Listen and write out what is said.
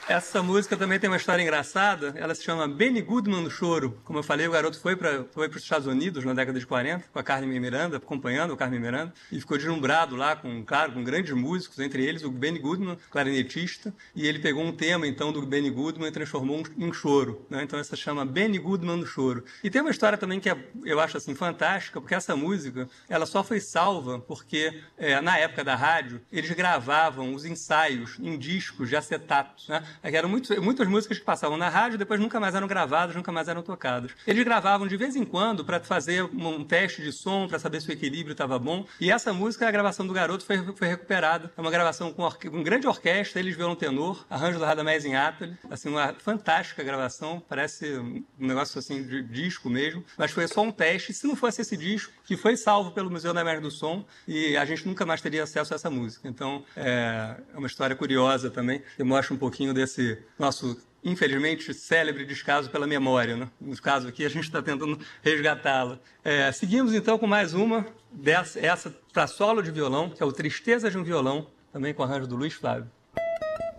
Essa música também tem uma história engraçada. Ela se chama Benny Goodman no Choro. Como eu falei, o garoto foi para os Estados Unidos na década de 40, com a Carmen Miranda, acompanhando o Carmen Miranda, e ficou deslumbrado lá com grandes músicos, entre eles o Benny Goodman, clarinetista, e ele pegou um tema, então, do Benny Goodman e transformou em choro, né? Então, essa se chama Benny Goodman no Choro. E tem uma história também que eu acho assim fantástica, porque essa música, ela só foi salva porque, na época da rádio, eles gravavam os ensaios em discos de acetato, né? Eram muitas músicas que passavam na rádio, depois nunca mais eram gravadas, nunca mais eram tocadas. Eles gravavam de vez em quando para fazer um teste de som, para saber se o equilíbrio estava bom. E essa música, a gravação do garoto, foi recuperada. É uma gravação com grande orquestra, eles violão tenor, arranjo do Radamés Inátali, assim, uma fantástica gravação, parece um negócio assim de disco mesmo, mas foi só um teste. Se não fosse esse disco, que foi salvo pelo Museu da Imagem do Som, e a gente nunca mais teria acesso a essa música. Então, é uma história curiosa também, que mostra um pouquinho desse nosso, infelizmente, célebre descaso pela memória, né? No caso aqui, a gente está tentando resgatá-la. Seguimos, então, com mais uma, essa para solo de violão, que é o Tristeza de um Violão, também com arranjo do Luiz Flávio.